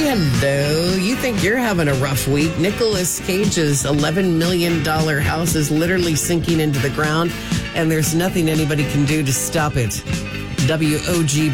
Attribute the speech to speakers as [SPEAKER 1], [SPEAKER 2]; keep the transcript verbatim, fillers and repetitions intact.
[SPEAKER 1] Hello. You think you're having a rough week. Nicolas Cage's eleven million dollars house is literally sinking into the ground, and there's nothing anybody can do to stop it. W O G B